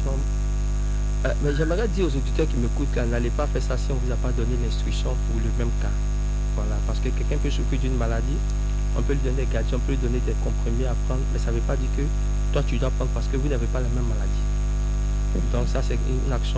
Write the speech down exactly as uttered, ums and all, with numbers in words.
chambre. Euh, mais j'aimerais dire aux auditeurs qui m'écoutent, là, n'allez pas faire ça si on ne vous a pas donné l'instruction pour le même cas. Voilà, parce que quelqu'un peut souffrir d'une maladie, on peut lui donner des gadgets, on peut lui donner des comprimés à prendre, mais ça ne veut pas dire que toi tu dois prendre parce que vous n'avez pas la même maladie. Donc ça c'est une action